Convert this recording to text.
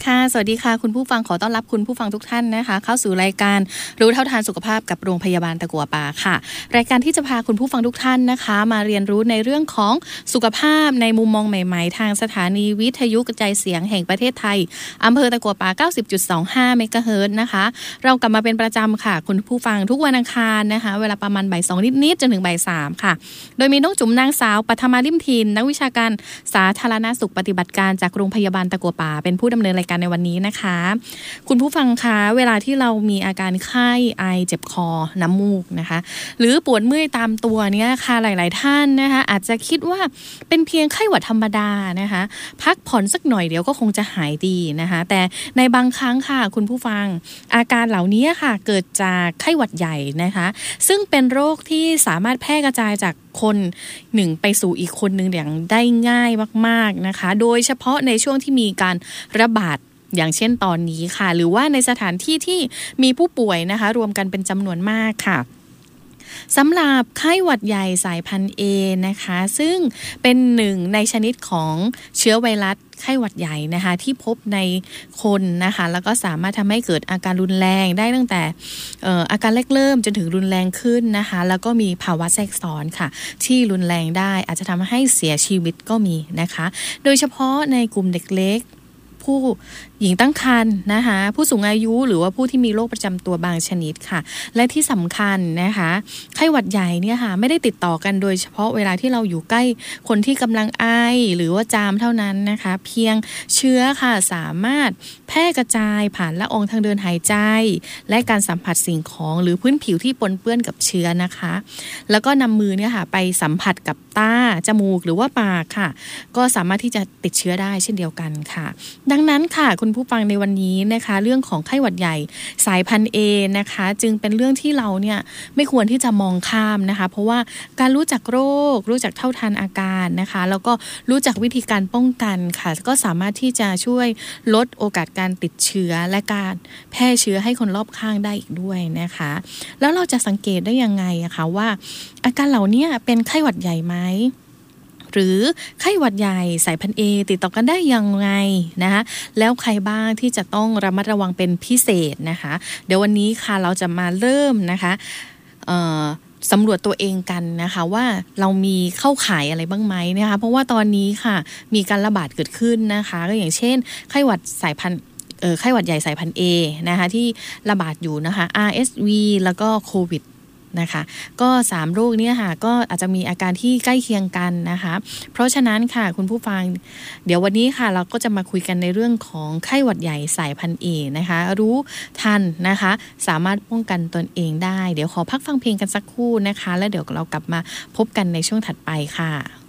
ค่ะสวัสดีค่ะคุณผู้ฟังขอต้อนรับคุณผู้ฟังทุกท่านนะคะเข้าสู่รายการรู้เท่าทันสุขภาพกับโรงพยาบาลตะกั่วป่าค่ะรายการที่จะพาคุณผู้ฟังทุกท่านนะคะมาเรียนรู้ในเรื่องของสุขภาพในมุมมองใหม่ๆทางสถานีวิทยุกระจายเสียงแห่งประเทศไทยอำเภอตะกั่วป่า 90.25 เมกะเฮิรตซ์นะคะเรากลับมาเป็นประจำค่ะคุณผู้ฟังทุกวันอังคารนะคะเวลาประมาณบ่าย 2 นิดๆจนถึงบ่าย 3ค่ะโดยมีน้องจุ๋มนางสาวปัทมาลิ่มทินนักวิชาการสาธารณสุขปฏิบัติการจากโรงพยาบาลตะกั่วป่าเป็นผู้ดำเนินรายการในวันนี้นะคะคุณผู้ฟังคะเวลาที่เรามีอาการไข้ไอเจ็บคอน้ำมูกนะคะหรือปวดเมื่อยตามตัวเนี่ยค่ะหลายๆท่านนะคะอาจจะคิดว่าเป็นเพียงไข้หวัดธรรมดานะคะพักผ่อนสักหน่อยเดี๋ยวก็คงจะหายดีนะคะแต่ในบางครั้งค่ะคุณผู้ฟังอาการเหล่านี้ค่ะเกิดจากไข้หวัดใหญ่นะคะซึ่งเป็นโรคที่สามารถแพร่กระจายจากคนหนึ่งไปสู่อีกคนหนึ่งอย่างได้ง่ายมากๆนะคะโดยเฉพาะในช่วงที่มีการระบาดอย่างเช่นตอนนี้ค่ะหรือว่าในสถานที่ที่มีผู้ป่วยนะคะรวมกันเป็นจำนวนมากค่ะสำหรับไข้หวัดใหญ่สายพันธุ์ A นะคะซึ่งเป็นหนึ่งในชนิดของเชื้อไวรัสไข้หวัดใหญ่นะคะที่พบในคนนะคะแล้วก็สามารถทำให้เกิดอาการรุนแรงได้ตั้งแต่อาการแรกเริ่มจนถึงรุนแรงขึ้นนะคะแล้วก็มีภาวะแทรกซ้อนค่ะที่รุนแรงได้อาจจะทำให้เสียชีวิตก็มีนะคะโดยเฉพาะในกลุ่มเด็กเล็กผู้หญิงตั้งครรภ์นะคะผู้สูงอายุหรือว่าผู้ที่มีโรคประจำตัวบางชนิดค่ะและที่สำคัญนะคะไข้หวัดใหญ่เนี่ยค่ะไม่ได้ติดต่อกันโดยเฉพาะเวลาที่เราอยู่ใกล้คนที่กำลังไอหรือว่าจามเท่านั้นนะคะเพียงเชื้อค่ะสามารถแพร่กระจายผ่านละอองทางเดินหายใจและการสัมผัสสิ่งของหรือพื้นผิวที่ปนเปื้อนกับเชื้อนะคะแล้วก็นำมือเนี่ยค่ะไปสัมผัสกับตาจมูกหรือว่าปากค่ะก็สามารถที่จะติดเชื้อได้เช่นเดียวกันค่ะดังนั้นค่ะคุณผู้ฟังในวันนี้นะคะเรื่องของไข้หวัดใหญ่สายพันธุ์ A นะคะจึงเป็นเรื่องที่เราเนี่ยไม่ควรที่จะมองข้ามนะคะเพราะว่าการรู้จักโรครู้จักเท่าทันอาการนะคะแล้วก็รู้จักวิธีการป้องกันค่ะก็สามารถที่จะช่วยลดโอกาสการติดเชื้อและการแพร่เชื้อให้คนรอบข้างได้อีกด้วยนะคะแล้วเราจะสังเกตได้ยังไงอะคะว่าอาการเหล่านี้เป็นไข้หวัดใหญ่ไหมหรือไข้หวัดใหญ่สายพันธุ์ A ติดต่อกันได้ยังไงนะคะแล้วใครบ้างที่จะต้องระมัดระวังเป็นพิเศษนะคะเดี๋ยววันนี้ค่ะเราจะมาเริ่มนะคะสำรวจตัวเองกันนะคะว่าเรามีเข้าข่ายอะไรบ้างไหมนะคะเพราะว่าตอนนี้ค่ะมีการระบาดเกิดขึ้นนะคะก็อย่างเช่นไข้หวัดสายพันธุ์ไข้หวัดใหญ่สายพันธุ์ A นะคะที่ระบาดอยู่นะคะ RSV แล้วก็โควิดนะคะก็3โรคนี้ค่ะก็อาจจะมีอาการที่ใกล้เคียงกันนะคะเพราะฉะนั้นค่ะคุณผู้ฟังเดี๋ยววันนี้ค่ะเราก็จะมาคุยกันในเรื่องของไข้หวัดใหญ่สายพันธุ์ A นะคะรู้ทันนะคะสามารถป้องกันตนเองได้เดี๋ยวขอพักฟังเพลงกันสักครู่นะคะแล้วเดี๋ยวเรากลับมาพบกันในช่วงถัดไปค่ะ